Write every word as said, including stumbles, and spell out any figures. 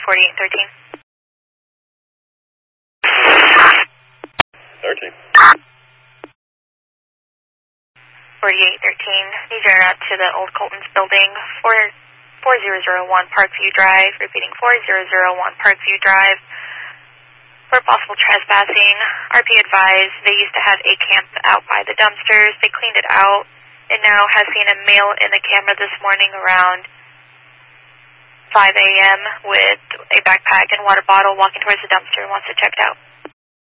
forty-eight thirteen. thirteen. forty-eight thirteen. Need your route to the Old Colton's building, four four zero zero one Parkview Drive. Repeating, four zero zero one Parkview Drive. For possible trespassing, R P advised they used to have a camp out by the dumpsters. They cleaned it out and now has seen a male in the camera this morning around five A M with a backpack and water bottle walking towards the dumpster and wants it checked out.